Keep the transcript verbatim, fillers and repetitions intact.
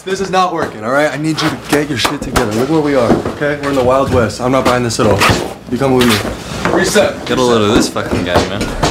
this is not working, all right? I need you to get your shit together. Look where we are, okay? We're in the Wild West. I'm not buying this at all. You come with me. Reset. Get a load of this fucking guy, man.